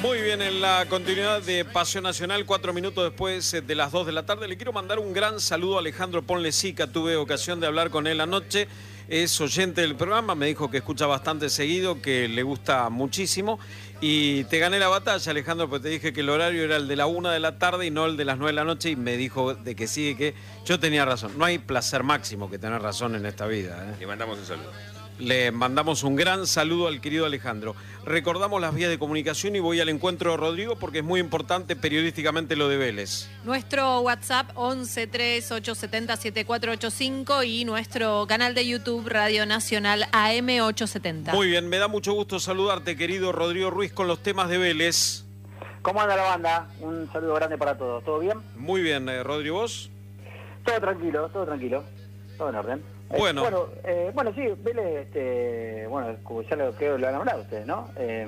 Muy bien, en la continuidad de Pasión Nacional, 4 minutos después de las 2 de la tarde, le quiero mandar un gran saludo a Alejandro Ponlecica. Tuve ocasión de hablar con él anoche, es oyente del programa, me dijo que escucha bastante seguido, que le gusta muchísimo. Y te gané la batalla, Alejandro, porque te dije que el horario era el de la 1 de la tarde y no el de las 9 de la noche, y me dijo de que sí, que yo tenía razón. No hay placer máximo que tener razón en esta vida, ¿eh? Le mandamos un saludo. Le mandamos un gran saludo al querido Alejandro. Recordamos las vías de comunicación y voy al encuentro de Rodrigo porque es muy importante periodísticamente lo de Vélez. Nuestro WhatsApp 1138707485 y nuestro canal de YouTube Radio Nacional AM870. Muy bien, me da mucho gusto saludarte, querido Rodrigo Ruiz, con los temas de Vélez. ¿Cómo anda la banda? Un saludo grande para todos. ¿Todo bien? Muy bien, Rodrigo, ¿vos? Todo tranquilo, todo en orden. Bueno. Bueno, sí, Vélez, bueno, como ya creo que lo han hablado ustedes, ¿no?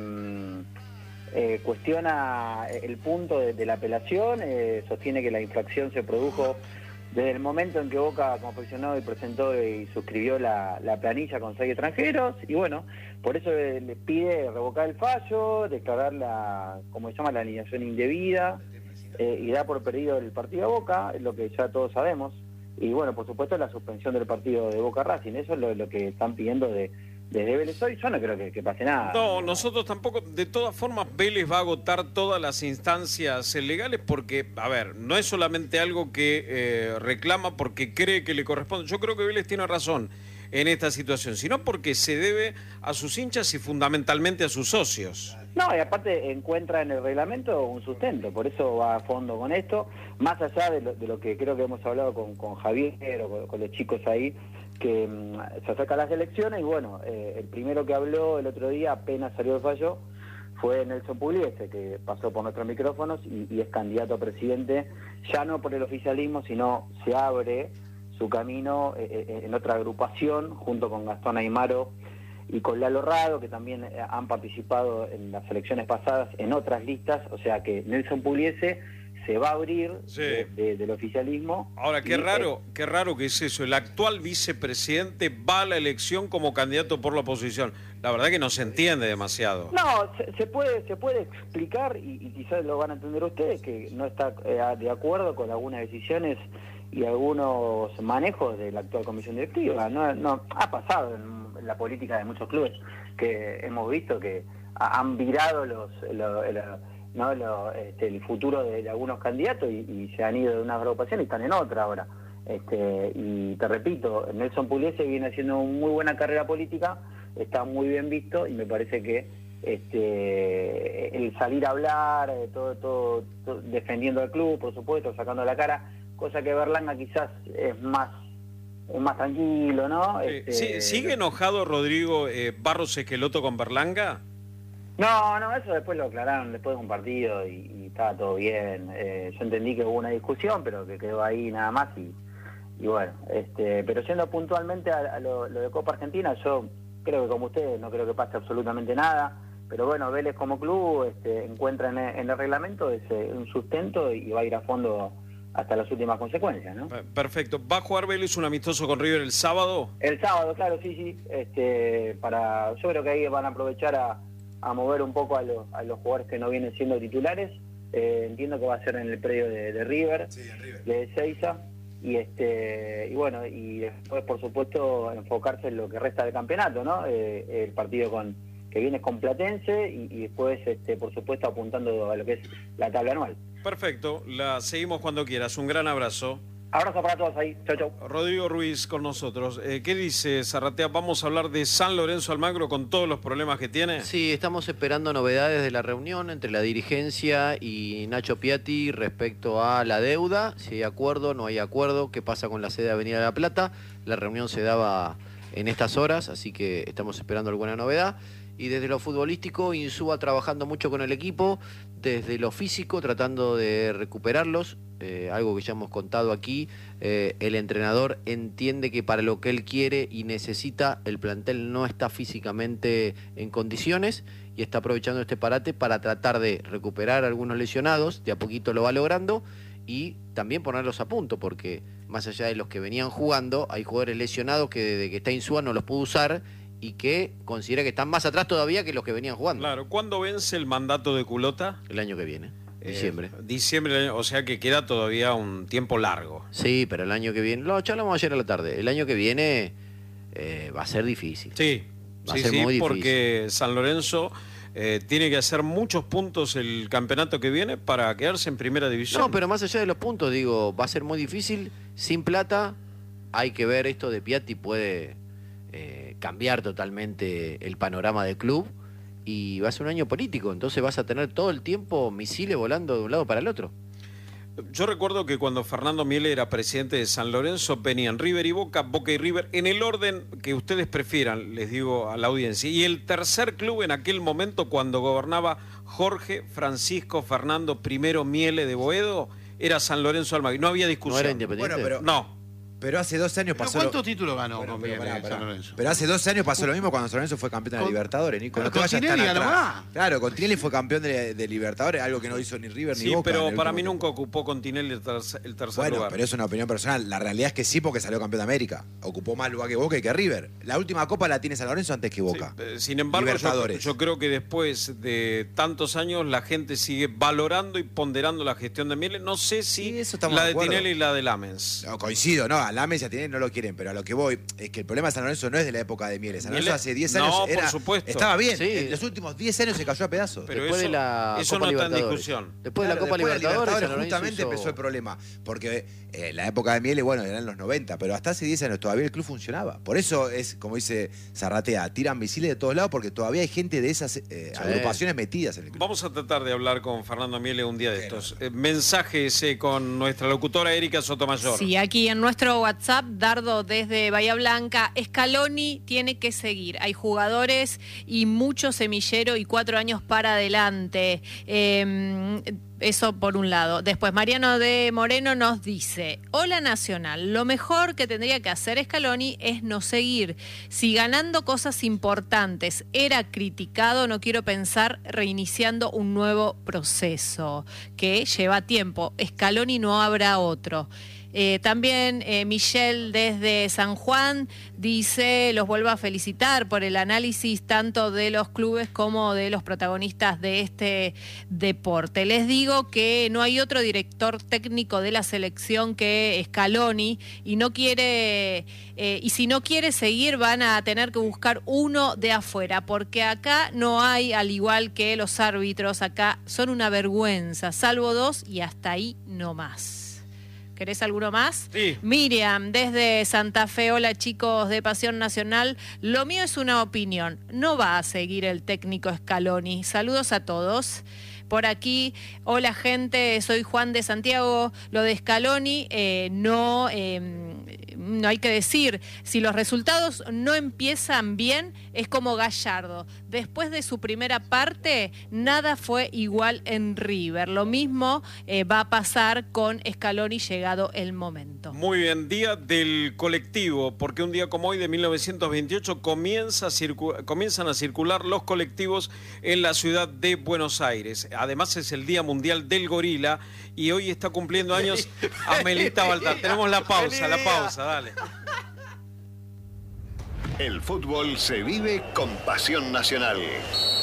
Cuestiona el punto de la apelación, sostiene que la infracción se produjo desde el momento en que Boca confeccionó y presentó y suscribió la planilla con 6 extranjeros, y bueno, por eso le pide revocar el fallo, declarar la alineación indebida, y da por perdido el partido a Boca, es lo que ya todos sabemos. Y bueno, por supuesto la suspensión del partido de Boca Racing, eso es lo que están pidiendo desde Vélez hoy. Yo no creo que pase nada. No, nosotros tampoco. De todas formas, Vélez va a agotar todas las instancias legales porque, a ver, no es solamente algo que reclama porque cree que le corresponde. Yo creo que Vélez tiene razón en esta situación, sino porque se debe a sus hinchas y fundamentalmente a sus socios. No, y aparte encuentra en el reglamento un sustento, por eso va a fondo con esto, más allá de lo que creo que hemos hablado con Javier o con los chicos ahí, que se acercan las elecciones, y bueno, el primero que habló el otro día, apenas salió el fallo, fue Nelson Pugliese, que pasó por nuestros micrófonos y es candidato a presidente, ya no por el oficialismo, sino se abre su camino en otra agrupación, junto con Gastón Aimaro y con Lalo Rado, que también han participado en las elecciones pasadas en otras listas, o sea que Nelson Pugliese se va a abrir del oficialismo. Ahora, qué raro que es eso, el actual vicepresidente va a la elección como candidato por la oposición. La verdad que no se entiende demasiado. No, se puede explicar, y quizás lo van a entender ustedes, que no está de acuerdo con algunas decisiones y algunos manejos de la actual comisión directiva. No ha pasado en la política de muchos clubes que hemos visto que han virado el futuro de algunos candidatos y se han ido de una agrupación y están en otra ahora. Y te repito, Nelson Pugliese viene haciendo una muy buena carrera política, está muy bien visto, y me parece que el salir a hablar, todo defendiendo al club, por supuesto, sacando la cara, cosa que Berlanga quizás es más tranquilo, ¿no? ¿Sigue enojado Rodrigo Barros Esqueloto con Berlanga? No, eso después lo aclararon después de un partido y estaba todo bien. Yo entendí que hubo una discusión, pero que quedó ahí nada más, y bueno, pero yendo puntualmente a lo de Copa Argentina, yo creo que como ustedes no creo que pase absolutamente nada, pero bueno, Vélez como club encuentra en el reglamento un sustento y va a ir a fondo hasta las últimas consecuencias, ¿no? Perfecto. ¿Va a jugar Vélez un amistoso con River el sábado? El sábado, claro, sí. Yo creo que ahí van a aprovechar a mover un poco a los jugadores que no vienen siendo titulares. Entiendo que va a ser en el predio de River, de Ezeiza, y bueno, y después, por supuesto, enfocarse en lo que resta del campeonato, ¿no? El partido que viene con Platense y después, por supuesto, apuntando a lo que es la tabla anual. Perfecto, la seguimos cuando quieras. Un gran abrazo. Abrazo para todos ahí. Chau. Rodrigo Ruiz con nosotros. ¿Qué dice Zarratea? ¿Vamos a hablar de San Lorenzo Almagro con todos los problemas que tiene? Sí, estamos esperando novedades de la reunión entre la dirigencia y Nacho Piatti respecto a la deuda. Si hay acuerdo, no hay acuerdo, qué pasa con la sede de Avenida de la Plata. La reunión se daba en estas horas, así que estamos esperando alguna novedad. Y desde lo futbolístico, Insúa trabajando mucho con el equipo, desde lo físico, tratando de recuperarlos, algo que ya hemos contado aquí. El entrenador entiende que para lo que él quiere y necesita, el plantel no está físicamente en condiciones y está aprovechando este parate para tratar de recuperar a algunos lesionados, de a poquito lo va logrando, y también ponerlos a punto, porque más allá de los que venían jugando, hay jugadores lesionados que desde que está Insúa no los pudo usar, y que considera que están más atrás todavía que los que venían jugando. Claro, ¿cuándo vence el mandato de Culota? El año que viene, diciembre. Diciembre, o sea que queda todavía un tiempo largo. Sí, pero el año que viene, lo charlamos ayer a la tarde, el año que viene va a ser difícil. Sí, Va a ser muy difícil. porque San Lorenzo tiene que hacer muchos puntos el campeonato que viene para quedarse en primera división. No, pero más allá de los puntos, digo, va a ser muy difícil. Sin plata, hay que ver esto de Piatti, puede cambiar totalmente el panorama del club y va a ser un año político, entonces vas a tener todo el tiempo misiles volando de un lado para el otro. Yo recuerdo que cuando Fernando Miele era presidente de San Lorenzo venían River y Boca, Boca y River, en el orden que ustedes prefieran, les digo a la audiencia. Y el tercer club en aquel momento, cuando gobernaba Jorge Francisco Fernando I Miele de Boedo, era San Lorenzo Almagro. No había discusión. ¿No era Independiente? Bueno, No. Pero hace 2 años ¿Pero pasó. cuántos títulos ganó Bueno, con pero Miele pará. San Lorenzo? Pero hace 2 años pasó lo mismo cuando San Lorenzo fue campeón de la Con- Libertadores, Nico. pero No te con vayas tan Tinelli ganó atrás. más. Claro, con Tinelli fue campeón de Libertadores, algo que no hizo ni River ni Sí, Boca. en pero el para último mí tiempo. nunca ocupó con Tinelli el tercer Bueno, lugar. pero es una opinión personal. La realidad es que sí, porque salió campeón de América. Ocupó más lugar que Boca y que River. La última copa la tiene San Lorenzo antes que Boca. Sí, sin embargo, Libertadores. yo creo que después de tantos años la gente sigue valorando y ponderando la gestión de Miele. No sé si Sí, eso estamos la de de acuerdo. Tinelli y la de Lamens. No, coincido, no, a Lames y a Tinelli no lo quieren, pero a lo que voy es que el problema de San Lorenzo no es de la época de Miele. San Lorenzo Miele- hace 10 No, años por supuesto. estaba bien. Sí. En los últimos 10 años se cayó a pedazos. Pero Después eso- de la eso Copa no está en Libertadores. discusión. Después de la Copa Después de Libertadores, San Lorenzo justamente hizo- empezó el problema. Porque la época de Miele, bueno, eran los 90, pero hasta hace 10 años todavía el club funcionaba. Por eso es, como dice Zarratea, tiran misiles de todos lados porque todavía hay gente de esas agrupaciones metidas en el club. Vamos a tratar de hablar con Fernando Miele un día de estos. Mensajes con nuestra locutora Erika Sotomayor. Sí, aquí en nuestro WhatsApp, Dardo desde Bahía Blanca, Scaloni tiene que seguir. Hay jugadores y mucho semillero y 4 años para adelante. Eso por un lado. Después Mariano de Moreno nos dice: hola Nacional, lo mejor que tendría que hacer Scaloni es no seguir. Si ganando cosas importantes era criticado, no quiero pensar reiniciando un nuevo proceso que lleva tiempo. Scaloni no habrá otro. También Michelle desde San Juan dice: los vuelvo a felicitar por el análisis tanto de los clubes como de los protagonistas de este deporte. Les digo que no hay otro director técnico de la selección que Scaloni y no quiere y si no quiere seguir van a tener que buscar uno de afuera, porque acá no hay, al igual que los árbitros, acá son una vergüenza, salvo 2 y hasta ahí no más. ¿Querés alguno más? Sí. Miriam, desde Santa Fe. Hola chicos de Pasión Nacional. Lo mío es una opinión. No va a seguir el técnico Scaloni. Saludos a todos. Por aquí, hola gente, soy Juan de Santiago. Lo de Scaloni no hay que decir. Si los resultados no empiezan bien, es como Gallardo. Después de su primera parte, nada fue igual en River. Lo mismo va a pasar con Scaloni llegado el momento. Muy bien, día del colectivo, porque un día como hoy de 1928 comienzan a circular los colectivos en la ciudad de Buenos Aires. Además es el Día Mundial del Gorila y hoy está cumpliendo años Amelita Baltar. Tenemos la pausa, dale. El fútbol se vive con Pasión Nacional.